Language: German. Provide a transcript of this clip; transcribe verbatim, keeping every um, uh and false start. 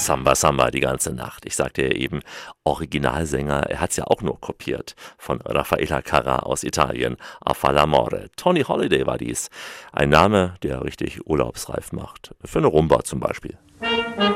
Samba Samba die ganze Nacht. Ich sagte ja eben, Originalsänger, er hat es ja auch nur kopiert von Raffaella Carrà aus Italien. A fa l'amore. Tony Holiday war dies. Ein Name, der richtig urlaubsreif macht. Für eine Rumba zum Beispiel.